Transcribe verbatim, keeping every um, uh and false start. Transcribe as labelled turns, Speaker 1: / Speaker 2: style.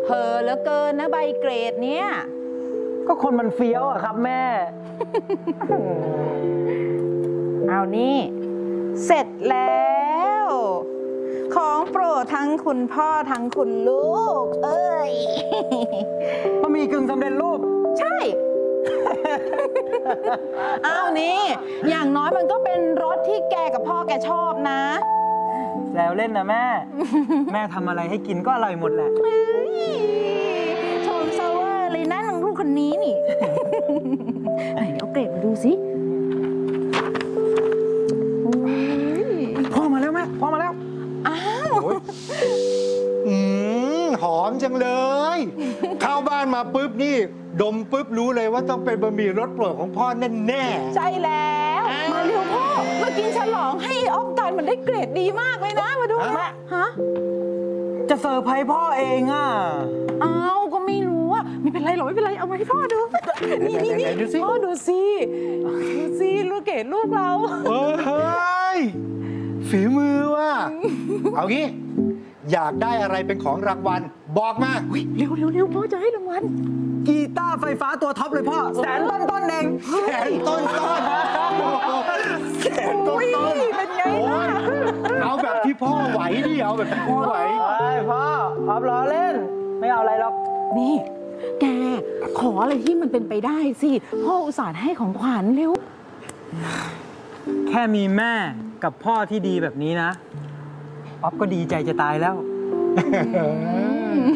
Speaker 1: เพอเหลือเกินนะใบเกรดเนี้ย
Speaker 2: ก็คนมันเฟี้ยวอะครับแม่
Speaker 1: เอานี่เสร็จแล้ว ของโปรดทั้งคุณพ่อทั้งคุณลูก เอ้ย
Speaker 2: บะหมี่กึ่งสำเร็จรูป
Speaker 1: ใช่ อ้าวนี่อย่างน้อยมันก็เป็นรถที่แกกับพ่อแกชอบนะ
Speaker 2: แซวเล่นนะแม่ แม่ทำอะไรให้กินก็อร่อยหมดแหละ
Speaker 1: ชมซาเวอร์เลยนะลูกคนนี้นี่ ไหนเอาเกรดมาดูสิ
Speaker 2: พ่อมาแล้วแม่พ่อมาแล้ว
Speaker 1: อ้าว
Speaker 3: อืมหอมจังเลย เข้าบ้านมาปุ๊บนี่ดมปุ๊บรู้เลยว่าต้องเป็นบะหมี่รสโปรดของพ่อแน่
Speaker 1: ๆใช่แล้วมาเร็วพ่อมากินฉลองให้ออฟกันมันได้เกรดดีมากเลยนะมาดูนะฮะ
Speaker 2: จะเซอร์ไพรส์พ่อเองอ่ะ
Speaker 1: อ้าวก็ไม่รู้อ่ะไม่เป็นไรหรอกไม่เป็นไรเอามาให้พ่อดูนี่นี่นี่พ่อดูสิดูสิลูกเกดลูกเรา
Speaker 3: เฮ้ยฝีมือว่ะเอางี้อยากได้อะไรเป็นของรางวัลบอกมา
Speaker 1: เร็วเร็วเร็วพ่อจะให้รางวัล
Speaker 2: กีตาร์ไฟฟ้าตัวท็อปเลยพ่อแสนต้นต้นเอง
Speaker 3: แสนต้นต้นแสนต้นต้น
Speaker 1: เป็นไงล่ะ
Speaker 3: เอาแบบที่พ่อไหวดิเอาแบบที่พ่อไหว
Speaker 2: พ่อออฟล้อเล่นไม่เอาอะไรหรอก
Speaker 1: นี่แกขออะไรที่มันเป็นไปได้สิพ่ออุตส่าห์ให้ของขวัญเร็ว
Speaker 2: แค่มีแม่กับพ่อที่ดีแบบนี้นะออฟก็ดีใจจะตายแล้ว